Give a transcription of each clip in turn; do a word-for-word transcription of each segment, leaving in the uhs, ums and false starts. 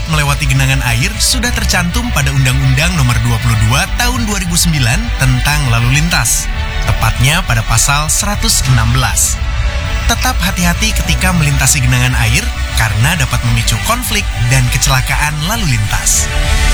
melewati genangan air sudah tercantum pada Undang-Undang Nomor dua puluh dua Tahun dua ribu sembilan tentang lalu lintas, tepatnya pada pasal seratus enam belas. Tetap hati-hati ketika melintasi genangan air karena dapat memicu konflik dan kecelakaan lalu lintas.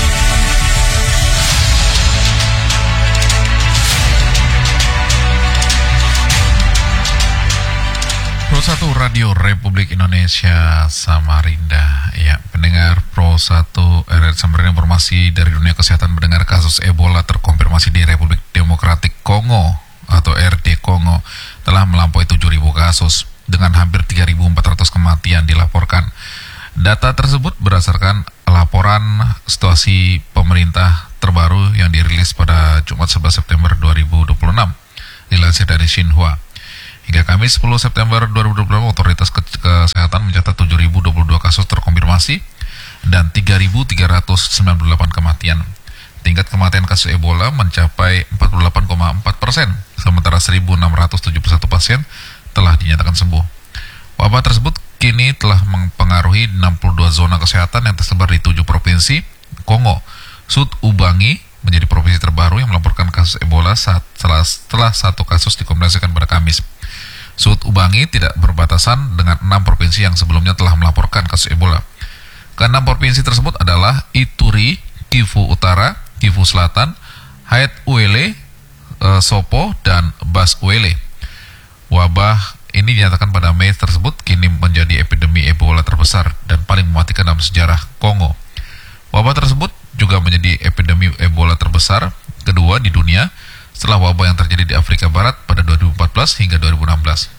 Pro satu Radio Republik Indonesia Samarinda. Ya, pendengar Pro satu R R I Samarinda, informasi dari dunia kesehatan. Mendengar kasus Ebola terkonfirmasi di Republik Demokratik Kongo atau R D Kongo telah melampaui tujuh ribu kasus dengan hampir tiga ribu empat ratus kematian dilaporkan. Data tersebut berdasarkan laporan situasi pemerintah terbaru yang dirilis pada Jumat sebelas September dua ribu dua puluh enam dilansir dari Xinhua. Hingga Kamis sepuluh September dua ribu dua puluh enam, otoritas kesehatan mencatat tujuh ribu dua puluh dua kasus terkonfirmasi dan tiga ribu tiga ratus sembilan puluh delapan kematian. Tingkat kematian kasus Ebola mencapai empat puluh delapan koma empat persen, sementara seribu enam ratus tujuh puluh satu pasien telah dinyatakan sembuh. Wabah tersebut kini telah mempengaruhi enam puluh dua zona kesehatan yang tersebar di tujuh provinsi Kongo. Sud Ubangi menjadi provinsi terbaru yang melaporkan kasus Ebola saat setelah, setelah satu kasus dikonfirmasikan pada Kamis. Sud Ubangi tidak berbatasan dengan enam provinsi yang sebelumnya telah melaporkan kasus Ebola. Keenam provinsi tersebut adalah Ituri, Kivu Utara, Kivu Selatan, Haut Uele, e, Sopo, dan Bas Uele. Wabah ini dinyatakan pada Mei tersebut kini menjadi epidemi Ebola terbesar dan paling mematikan dalam sejarah Kongo. Wabah tersebut juga menjadi epidemi Ebola terbesar kedua di dunia setelah wabah yang terjadi di Afrika Barat pada dua ribu empat belas hingga dua ribu enam belas.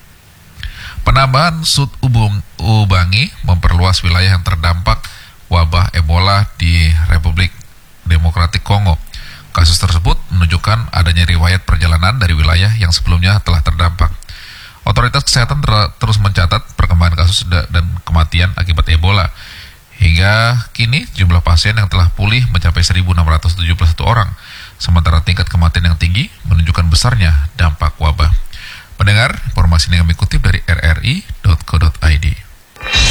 Penambahan Sud Ubangi memperluas wilayah yang terdampak wabah Ebola di Republik Demokratik Kongo. Kasus tersebut menunjukkan adanya riwayat perjalanan dari wilayah yang sebelumnya telah terdampak. Otoritas kesehatan ter- terus mencatat perkembangan kasus da- dan kematian akibat Ebola. Hingga kini jumlah pasien yang telah pulih mencapai seribu enam ratus tujuh puluh satu orang. Sementara tingkat kematian yang tinggi menunjukkan besarnya dampak wabah. Pendengar, informasi ini kami kutip dari r r i dot co dot i d.